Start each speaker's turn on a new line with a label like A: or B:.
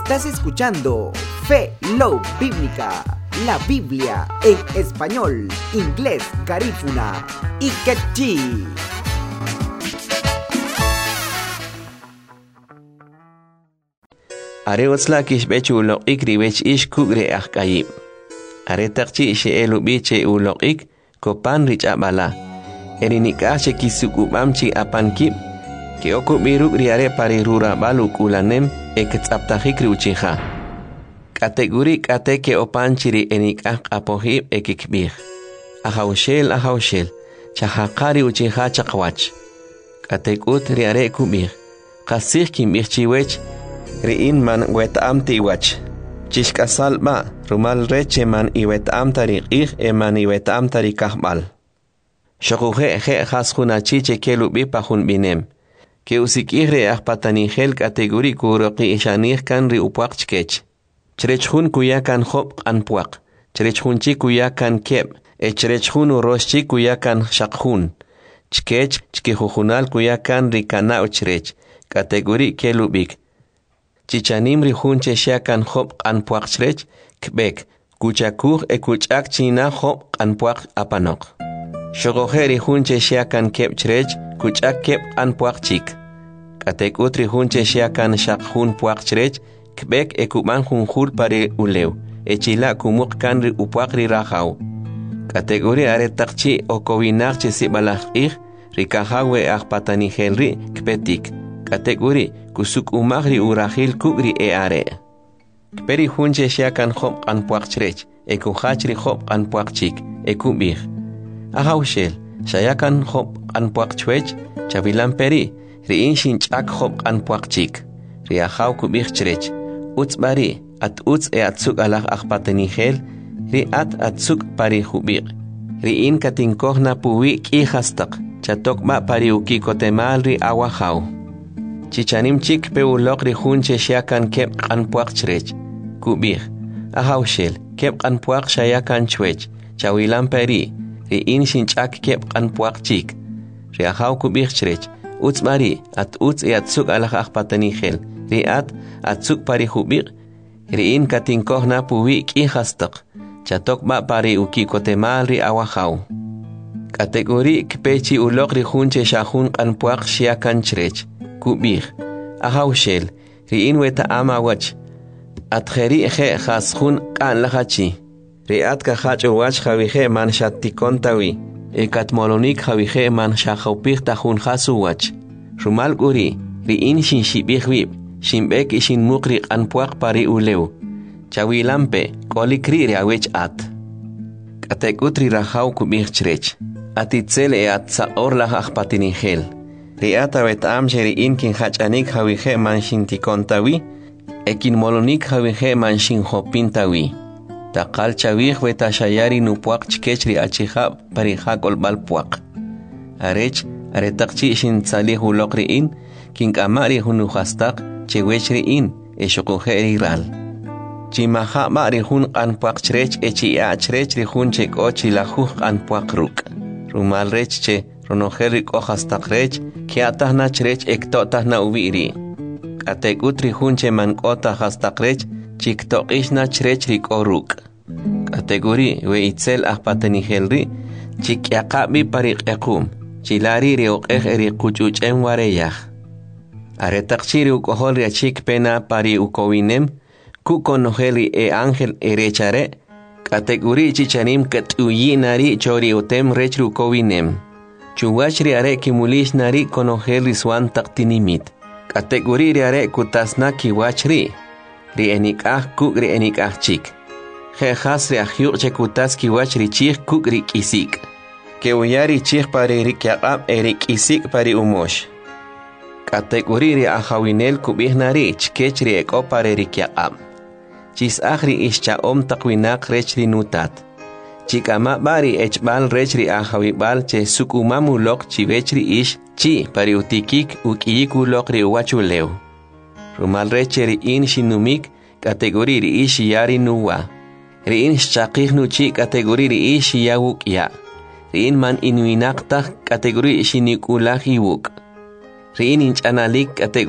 A: Estás escuchando Fe Love Bíblica, la Biblia en español, inglés, garífuna y quechí.
B: Are otzlakish bechu uloqik ribech ish kugre akayib. Are takchi ishe elubiche uloqik kopan rich abala. Erinikache kisukubamchi apankib. Ke oku biruk riare pari rura baluk ulanem eketsaptajik riuchiha. Kategori kate ke opanchiri enikak apohib ekikbih. Ahaushel, chahakari uchiha chakwach. Katekut riare kubih. Kasih kimbih chiwech. Riin man wetam tiwach. Chishkasal ba, rumal reche man iwetam tariqih eman iwetam tarikahbal. Shokuhe he haskuna chiche kelubi pahun binem. Ke usikihre ahpatanihel kategori kuroqi ishanir kan ri upwaqchkech. Chrechhun kuyakan hop anpuaq. Chrechhunchi kuyakan keb. Chrechhun uroshchi kuyakan shakhun. Chkech chkihujunal kuyakan ri kana uchrech. Kategori kelubik. Chichanim rihunche shakan hop anpuaqchrech. Kbek. Kuchakuj kuchak china hop anpuaq apanok. Shogohe rihunche shakan kebchrech. Kuchak keb anpuaqchik. Katekut rihunche shakan shakhun puaqchrech. Kbek ekuman junjul pare uleu. Echila kumuk kanri upwakri rajau. Kategori are takchi okowinak chesibalajih. Rikahawe ahpatanihelri kpetik. Kategori kusuk umagri urahil kugri are. Kperi hunche shakan hop anpuaqchrech. Ekuhachri hop anpuaqchik. Ekubih. Ahaushel. Shayakan hop anpuaqchwech. Chavilan peri. Riin shinchak hop anpuaqchik. Riahau kubih chrech. Utzbari, at utz atsuk alach akpatanihel, ri atsuk pari hubir. Riin katinkohna puwi kihastak, chatokma pari ukikotemal ri awahau. Chichanim chik peulok ri hunche shakan kep anpuak chrech. Kubir. Ahaushel, kep anpuak shayakan chwech. Chawilan peri, riin shinchak kep anpuak chik. Riahau kubir chrech. Utzbari, at utz atsuk alach akpatanihel. Riat atsuk pari hubir. Riin katinkohna puwi kihastak. Chatokma pari ukikotemal ri awahau. Kategori kpechi ulok ri hunche shahun anpuak shiakan chrech. Kubir. Ahaushel. Riin weta amawach. Atjeri eje khashun kan lahachi. Riat kahach urwach jawihe man shattikontawi. Ekatmolonik jawihe man shahaupir tahun hasuwach. Rumal guri. Riin shinshibihwib. Shimbek ishin mukri anpuak pari uleu. Chawilampe, kolikri riawech at. Katekutri rahau kubih chrech. Atitzel at saor lah akpatinihel. Riata wetam sheriin kin hachanik hawihe man shintikontawi. Ekin molonik hawihe man shinhopintawi. Takal chawih weta shayari nupuak chkechri achiha parihakol balpuak. Arech, aretakchi shin salih ulokriin. Kin kamari hunuhastak. Chewechriin, eshokoheriral. Chimaha marihun anpuak chrech echia chrech rihun chek ochi lahuh anpuak ruk. Rumal rechche, ronoherik ohastak rech, kiatahna chrech ektotahna ubiri. Katekut rihun che mankota hastak rech, chiktokishna chrech rik oruk. Kategori we itzel ahpatenihelri, chikyakabi parik ekum, chilari riokeh erikuchuchen wareyah. Aretakchiri ukohol riachik pena pari ukowinem, kukonoheli angel erechare, kategori chichanim katuyinari chori utem rechri ukowinem. Chuwachri are kimulish nari konoheli swan taktinimit. Kategori riare kutasna kiwachri, rienikah kuk rienikah chik. Jejas riahyuk chekutas kiwachri chik kuk rikisik. Keuyari chik pari rikyakab erikisik pari umosh. Kategori ri ahawinel kubihnari chkechri eko pare rikyaqab. Chis ahri ischa takwinak rechri nutat. Chikama bari echbal rechri ahawibal che sukumamu lok chivechri ish chi pari utikik ukiyiku lok ri uwachuleu. Rumal rechri in shinumik kategori ri ish yari nuwa. Ri in shchakih nuchi kategori ri ish yawuk ya. Ri in man inuinaktak kategori shinikulah iwuk. Rin inch analik